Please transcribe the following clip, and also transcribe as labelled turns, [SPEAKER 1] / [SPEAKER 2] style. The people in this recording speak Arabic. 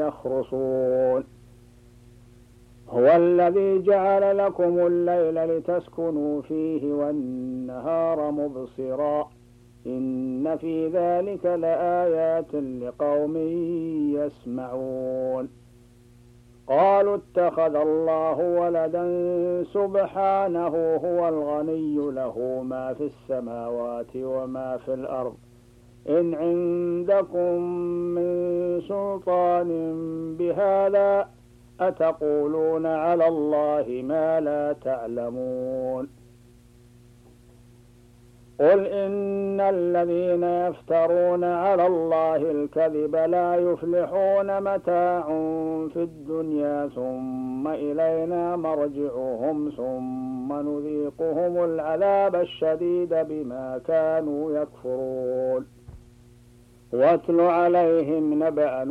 [SPEAKER 1] يخرصون هو الذي جعل لكم الليل لتسكنوا فيه والنهار مبصرا إن في ذلك لآيات لقوم يسمعون قالوا اتخذ الله ولدا سبحانه هو الغني له ما في السماوات وما في الأرض إن عندكم من سلطان بهذا أتقولون على الله ما لا تعلمون قل إن الذين يفترون على الله الكذب لا يفلحون متاع في الدنيا ثم إلينا مرجعهم ثم نذيقهم العذاب الشديد بما كانوا يكفرون واتل عليهم نبأ